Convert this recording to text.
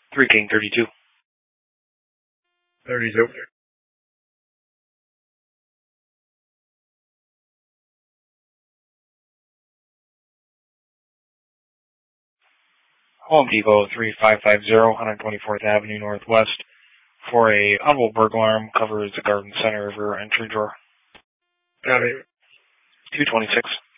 3 King 32. 32. Home Depot 3550, 124th Avenue Northwest, for a audible burglar alarm covers the garden center rear entry drawer. Copy. 226.